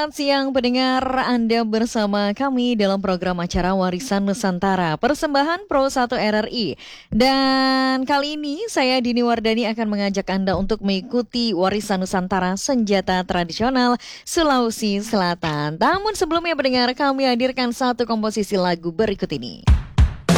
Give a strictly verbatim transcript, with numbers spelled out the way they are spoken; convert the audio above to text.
Selamat siang pendengar, Anda bersama kami dalam program acara Warisan Nusantara Persembahan Pro satu R R I. Dan kali ini saya Dini Wardani akan mengajak Anda untuk mengikuti Warisan Nusantara Senjata Tradisional Sulawesi Selatan. Namun sebelumnya pendengar, kami hadirkan satu komposisi lagu berikut ini.